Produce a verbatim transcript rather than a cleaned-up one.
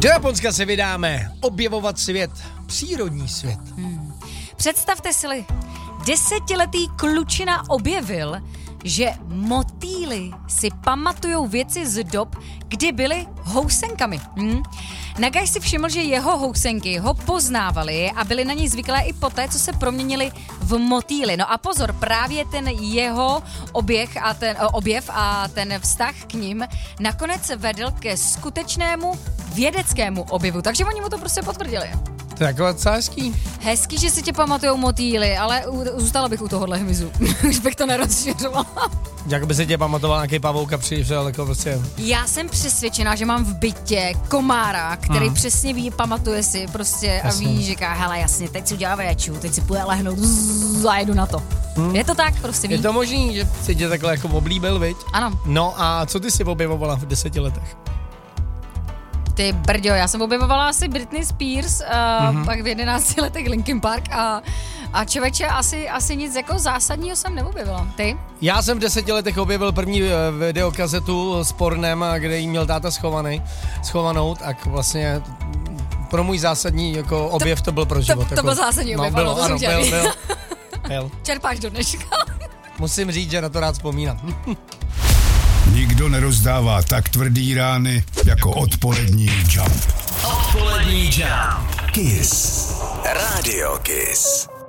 Do Japonska se vydáme objevovat svět, přírodní svět. Hmm. Představte si, desetiletý klučina objevil, že motýly si pamatujou věci z dob, kdy byly housenkami. Hmm? Nagaj si všiml, že jeho housenky ho poznávaly a byly na něj zvyklé i poté, co se proměnili v motýly. No a pozor, právě ten jeho oběh a ten, objev a ten vztah k ním nakonec vedl ke skutečnému vědeckému objevu. Takže oni mu to prostě potvrdili. To je jako hezký. Hezký, že si tě pamatujou motýly, ale u, zůstala bych u tohohle hmyzu. Už bych to nerozšiřovala. Jak by se tě pamatoval nějaký pavouka přišel, jako prostě... Já jsem přesvědčená, že mám v bytě komára, který hmm. přesně ví, pamatuje si prostě jasně. A ví, že říká, hele jasně, teď si udělá večů, teď si půjde lehnout a jedu na to. Hmm. Je to tak, prostě ví. Je to možný, že si tě takhle jako oblíbil, viď? Ano. No a co ty si objevovala v deseti letech? Ty brďo, já jsem objevovala asi Britney Spears, uh, mm-hmm. pak v jedenácti letech Linkin Park a, a člověče asi, asi nic jako zásadního jsem neobjevila. Ty? Já jsem v deseti letech objevil první videokazetu s pornem, kde jí měl táta schovaný, schovanou, tak vlastně pro můj zásadní jako objev to, to byl pro život. To, to jako, byl zásadní objev, no, bylo, ano, ano, byl, byl, byl. Čerpáš do dneška. Musím říct, že na to rád vzpomínám. Nikdo nerozdává tak tvrdý rány jako odpolední Jump. Odpolední Jump. Kiss. Radio Kiss.